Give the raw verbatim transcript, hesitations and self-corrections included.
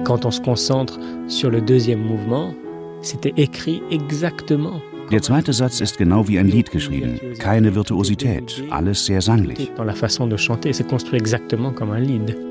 quand on se concentre sur le deuxième mouvement, c'était écrit exactement. Der zweite Satz ist genau wie ein Lied geschrieben. Keine Virtuosität, alles sehr sanglich. Dans la façon de chanter, c'est construit exactement comme un lied.